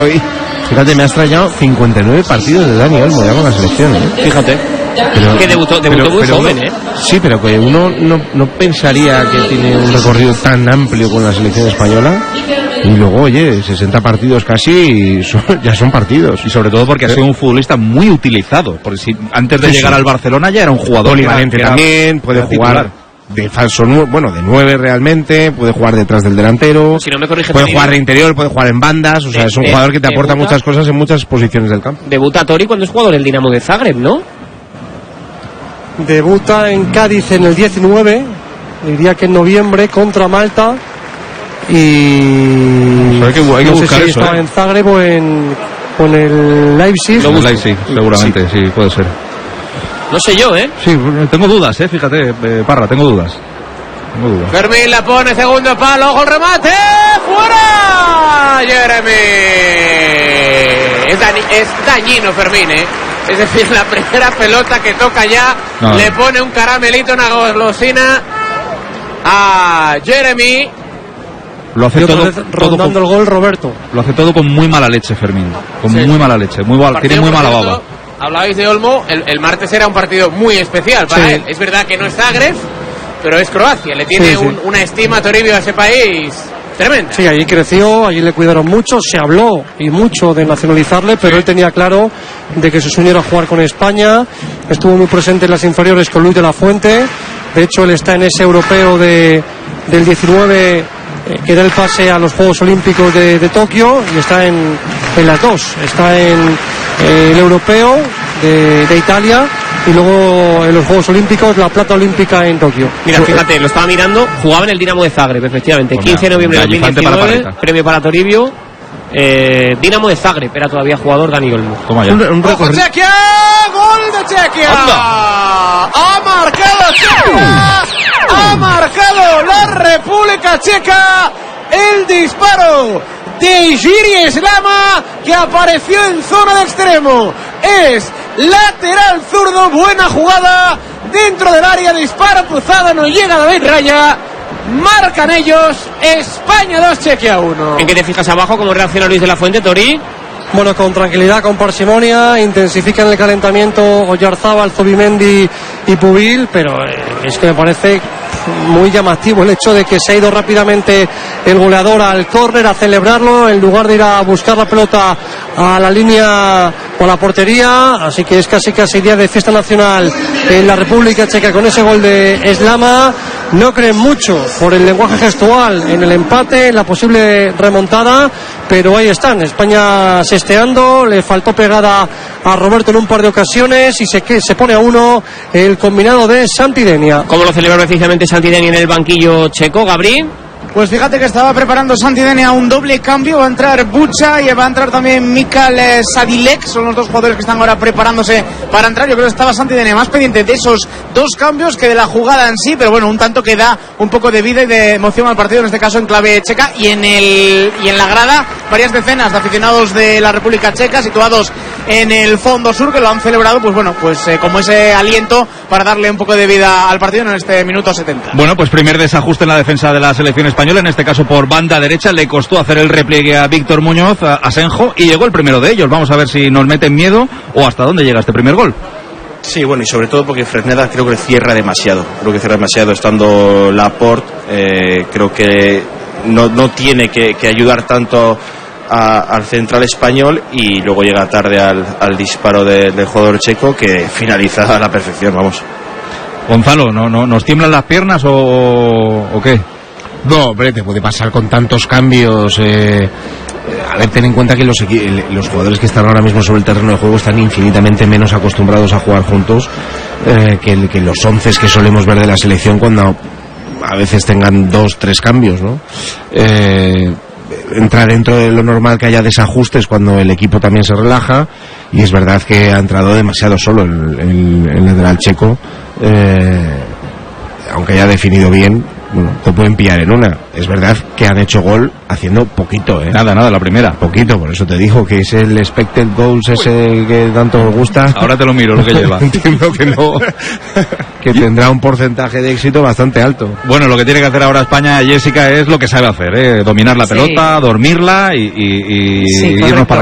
Fíjate, me ha extrañado 59 partidos de Dani Olmo ya con la selección, ¿eh? Fíjate. Pero, que debutó muy joven, ¿eh? Sí, pero que uno no pensaría que tiene un recorrido tan amplio con la selección española. Y luego, oye, 60 partidos casi ya son partidos. Y sobre todo porque ha sido un futbolista muy utilizado. Porque si antes de llegar al Barcelona ya era un jugador polivalente también, puede jugar de falso, de 9 realmente, puede jugar detrás del delantero, si no me corrige, puede jugar de interior, puede jugar en bandas, o sea, es un jugador que te aporta muchas cosas en muchas posiciones del campo. Debuta Tori cuando es jugador del Dinamo de Zagreb, ¿no? Debuta en Cádiz en el 19, diría que en noviembre, contra Malta. Y hay que no buscar sé si eso, estaba en Zagreb o en el Leipzig. Leipzig, seguramente, sí, puede ser. No sé yo, ¿eh? Sí, tengo dudas, fíjate, Parra, tengo dudas. Fermín la pone, segundo palo, ojo el remate, ¡fuera! Jeremy. Es dañino Fermín, ¿eh? Es decir, la primera pelota que toca ya, le pone un caramelito, una golosina a Jeremy. Lo hace todo rondando el gol Roberto. Lo hace todo con muy mala leche, Fermín. Muy mala leche, tiene muy mala baba. Hablabais de Olmo, el martes era un partido muy especial para él. Es verdad que no es Zagreb, pero es Croacia. Le tiene una estima a Toribio a ese país tremenda. Sí, allí creció, allí le cuidaron mucho, se habló y mucho de nacionalizarle, pero él tenía claro de que su sueño era jugar con España. Estuvo muy presente en las inferiores con Luis de la Fuente. De hecho, él está en ese europeo del 19, que da el pase a los Juegos Olímpicos de Tokio, y está en las dos. Está en el europeo de Italia y luego en los Juegos Olímpicos la plata olímpica en Tokio. Mira, fíjate, lo estaba mirando, jugaba en el Dinamo de Zagreb, efectivamente. 15 de noviembre de 2019, premio para Toribio. Dinamo de Zagreb, era todavía jugador Dani Olmo. Chequia, gol de Chequia. Ha marcado Chequia. Ha marcado la República Checa. El disparo de Jiri Slama, que apareció en zona de extremo. Es lateral zurdo, buena jugada dentro del área, disparo cruzado, no llega David Raya. Marcan ellos, España 2, Chequia 1. ¿En qué te fijas abajo? ¿Cómo reacciona Luis de la Fuente, Tori? Bueno, con tranquilidad, con parsimonia, intensifican el calentamiento Oyarzábal, Zubimendi y Pubil, pero es que me parece muy llamativo el hecho de que se ha ido rápidamente el goleador al córner a celebrarlo en lugar de ir a buscar la pelota a la línea o a la portería. Así que es casi día de fiesta nacional en la República Checa con ese gol de Slama. No creen mucho por el lenguaje gestual en el empate, en la posible remontada, pero ahí están. España sesteando, le faltó pegada a Roberto en un par de ocasiones y se pone a 1 el combinado de Santidenia. ¿Cómo lo celebra precisamente Santidenia en el banquillo checo, Gabri? Pues fíjate que estaba preparando Santidenia un doble cambio. Va a entrar Bucha y va a entrar también Mikal Sadilek. Son los dos jugadores que están ahora preparándose para entrar. Yo creo que estaba Santidenia más pendiente de esos dos cambios que de la jugada en sí, pero bueno, un tanto que da un poco de vida y de emoción al partido, en este caso en clave checa. Y en la grada varias decenas de aficionados de la República Checa situados en el fondo sur, que lo han celebrado, pues bueno, como ese aliento para darle un poco de vida al partido en este minuto 70. Bueno, pues primer desajuste en la defensa de la selección española, en este caso por banda derecha. Le costó hacer el repliegue a Víctor Muñoz, a Senjo, y llegó el primero de ellos. Vamos a ver si nos meten miedo o hasta dónde llega este primer gol. Sí, bueno, y sobre todo porque Fresneda creo que cierra demasiado. Creo que cierra demasiado estando Laporte. Creo que no tiene que ayudar tanto al central español, y luego llega tarde al disparo del jugador checo, que finaliza a la perfección, vamos. Gonzalo, ¿nos tiemblan las piernas o qué? No, hombre, te puede pasar con tantos cambios. A ver, ten en cuenta que los jugadores que están ahora mismo sobre el terreno de juego están infinitamente menos acostumbrados a jugar juntos que los 11 que solemos ver de la selección, cuando a veces tengan 2-3 cambios, ¿no? Entra dentro de lo normal que haya desajustes cuando el equipo también se relaja, y es verdad que ha entrado demasiado solo el lateral checo, aunque haya definido bien. bueno, te pueden pillar en una. Es verdad que han hecho gol haciendo poquito, Nada, la primera. Poquito, por eso te dijo que es el expected goals ese que tanto os gusta. Ahora te lo miro lo que lleva. Entiendo que no, que tendrá un porcentaje de éxito bastante alto. Bueno, lo que tiene que hacer ahora España, Jessica, es lo que sabe hacer, dominar la pelota, dormirla y irnos para